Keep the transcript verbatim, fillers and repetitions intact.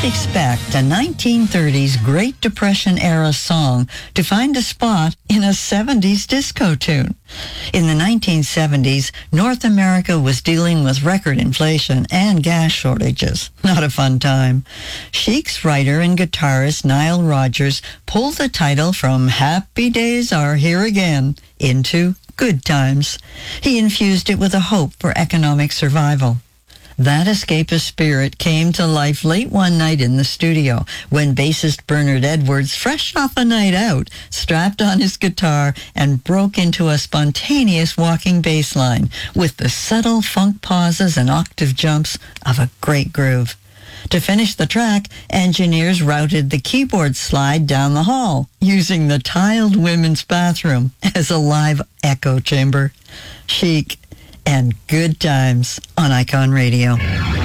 expect a nineteen thirties Great Depression-era song to find a spot in a seventies disco tune. In the nineteen seventies, North America was dealing with record inflation and gas shortages. Not a fun time. Chic's writer and guitarist Nile Rodgers pulled the title from Happy Days Are Here Again into Good Times. He infused it with a hope for economic survival. That escapist spirit came to life late one night in the studio when bassist Bernard Edwards, fresh off a night out, strapped on his guitar and broke into a spontaneous walking bass line with the subtle funk pauses and octave jumps of a great groove. To finish the track, engineers routed the keyboard slide down the hall, using the tiled women's bathroom as a live echo chamber. Chic and Good Times on Icon Radio.